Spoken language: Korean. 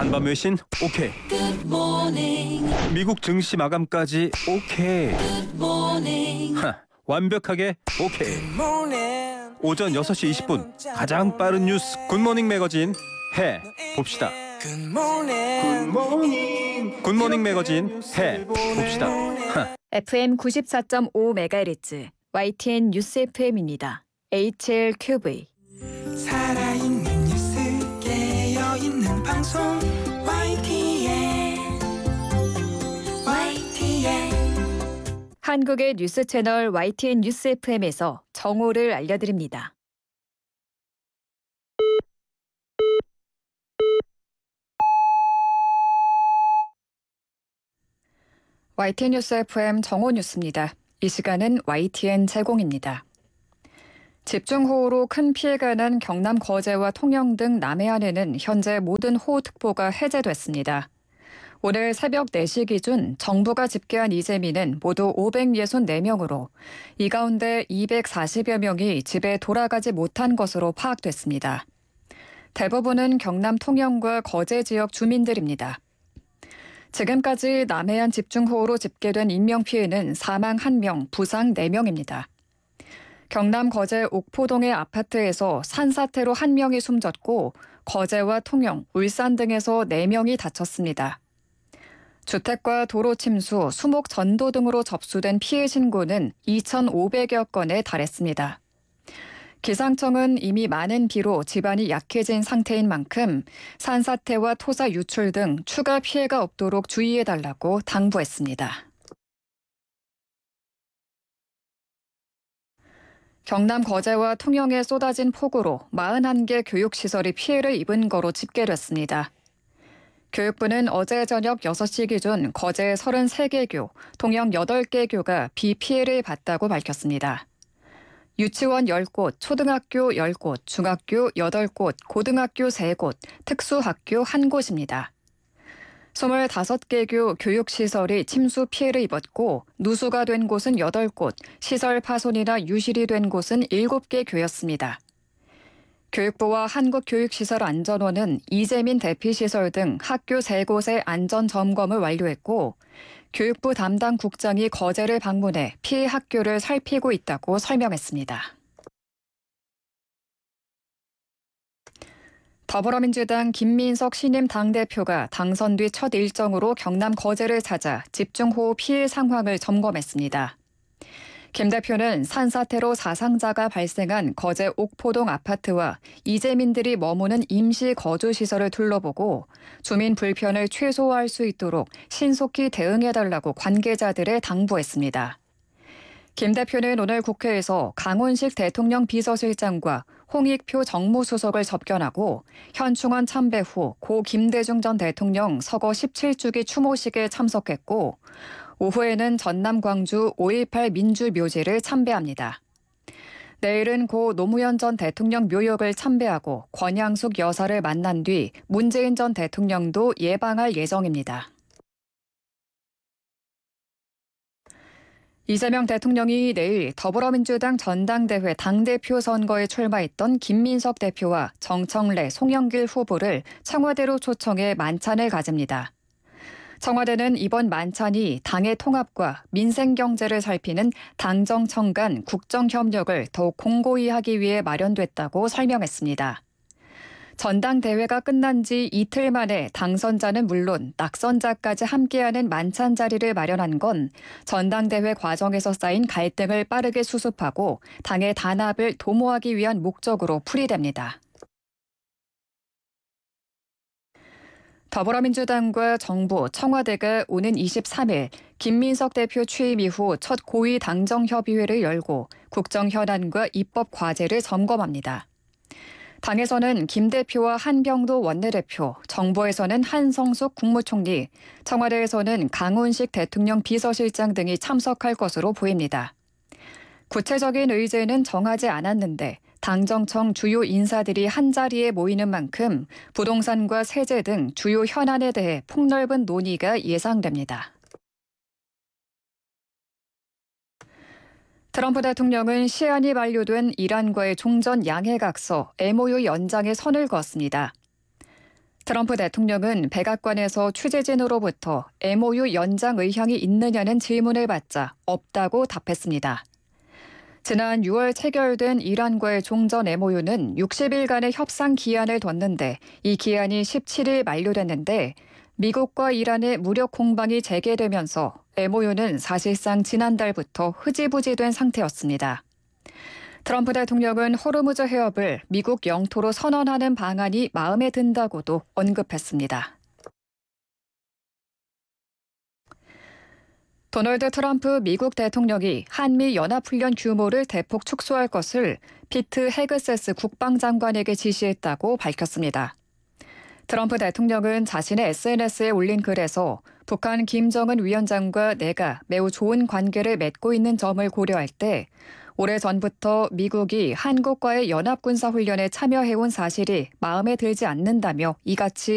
간밤 외신 오케이. 미국 증시 마감까지 오케이. 완벽하게 오케이. 오전 6시 20분 가장 빠른 뉴스 굿모닝 매거진 해 봅시다. 굿모닝 매거진 해 봅시다. FM 94.5MHz YTN 뉴스 FM입니다. HLQV 살아있는 뉴스 깨어있는 방송 YTN 한국의 뉴스 채널 YTN 뉴스 FM에서 정오를 알려드립니다. YTN 뉴스 FM 정오 뉴스입니다. 이 시간은 YTN 제공입니다. 집중호우로 큰 피해가 난 경남 거제와 통영 등 남해안에는 현재 모든 호우특보가 해제됐습니다. 오늘 새벽 4시 기준 정부가 집계한 이재민은 모두 564명으로 이 가운데 240여 명이 집에 돌아가지 못한 것으로 파악됐습니다. 대부분은 경남 통영과 거제 지역 주민들입니다. 지금까지 남해안 집중호우로 집계된 인명피해는 사망 1명, 부상 4명입니다. 경남 거제 옥포동의 아파트에서 산사태로 1명이 숨졌고 거제와 통영, 울산 등에서 4명이 다쳤습니다. 주택과 도로 침수, 수목 전도 등으로 접수된 피해 신고는 2,500여 건에 달했습니다. 기상청은 이미 많은 비로 지반이 약해진 상태인 만큼 산사태와 토사 유출 등 추가 피해가 없도록 주의해달라고 당부했습니다. 경남 거제와 통영에 쏟아진 폭우로 41개 교육시설이 피해를 입은 거로 집계됐습니다. 교육부는 어제 저녁 6시 기준 거제 33개 교, 통영 8개 교가 비 피해를 봤다고 밝혔습니다. 유치원 10곳, 초등학교 10곳, 중학교 8곳, 고등학교 3곳, 특수학교 1곳입니다. 25개 교 교육시설이 침수 피해를 입었고 누수가 된 곳은 8곳, 시설 파손이나 유실이 된 곳은 7개 교였습니다. 교육부와 한국교육시설안전원은 이재민 대피시설 등 학교 3곳의 안전점검을 완료했고 교육부 담당 국장이 거제를 방문해 피해 학교를 살피고 있다고 설명했습니다. 더불어민주당 김민석 신임 당대표가 당선 뒤 첫 일정으로 경남 거제를 찾아 집중호우 피해 상황을 점검했습니다. 김 대표는 산사태로 사상자가 발생한 거제 옥포동 아파트와 이재민들이 머무는 임시 거주시설을 둘러보고 주민 불편을 최소화할 수 있도록 신속히 대응해달라고 관계자들에 당부했습니다. 김 대표는 오늘 국회에서 강훈식 대통령 비서실장과 홍익표 정무수석을 접견하고 현충원 참배 후 고 김대중 전 대통령 서거 17주기 추모식에 참석했고 오후에는 전남 광주 5.18 민주묘지를 참배합니다. 내일은 고 노무현 전 대통령 묘역을 참배하고 권양숙 여사를 만난 뒤 문재인 전 대통령도 예방할 예정입니다. 이재명 대통령이 내일 더불어민주당 전당대회 당대표 선거에 출마했던 김민석 대표와 정청래, 송영길 후보를 청와대로 초청해 만찬을 가집니다. 청와대는 이번 만찬이 당의 통합과 민생 경제를 살피는 당정청 간 국정협력을 더욱 공고히 하기 위해 마련됐다고 설명했습니다. 전당대회가 끝난 지 이틀 만에 당선자는 물론 낙선자까지 함께하는 만찬 자리를 마련한 건 전당대회 과정에서 쌓인 갈등을 빠르게 수습하고 당의 단합을 도모하기 위한 목적으로 풀이됩니다. 더불어민주당과 정부, 청와대가 오는 23일 김민석 대표 취임 이후 첫 고위 당정협의회를 열고 국정 현안과 입법 과제를 점검합니다. 당에서는 김 대표와 한병도 원내대표, 정부에서는 한성숙 국무총리, 청와대에서는 강훈식 대통령 비서실장 등이 참석할 것으로 보입니다. 구체적인 의제는 정하지 않았는데 당정청 주요 인사들이 한자리에 모이는 만큼 부동산과 세제 등 주요 현안에 대해 폭넓은 논의가 예상됩니다. 트럼프 대통령은 시한이 만료된 이란과의 종전 양해각서 MOU 연장에 선을 그었습니다. 트럼프 대통령은 백악관에서 취재진으로부터 MOU 연장 의향이 있느냐는 질문을 받자 없다고 답했습니다. 지난 6월 체결된 이란과의 종전 MOU는 60일간의 협상 기한을 뒀는데 이 기한이 17일 만료됐는데 미국과 이란의 무력 공방이 재개되면서 MOU는 사실상 지난달부터 흐지부지된 상태였습니다. 트럼프 대통령은 호르무즈 해협을 미국 영토로 선언하는 방안이 마음에 든다고도 언급했습니다. 도널드 트럼프 미국 대통령이 한미 연합훈련 규모를 대폭 축소할 것을 피트 헤그세스 국방장관에게 지시했다고 밝혔습니다. 트럼프 대통령은 자신의 SNS에 올린 글에서 북한 김정은 위원장과 내가 매우 좋은 관계를 맺고 있는 점을 고려할 때 오래전부터 미국이 한국과의 연합군사훈련에 참여해온 사실이 마음에 들지 않는다며 이같이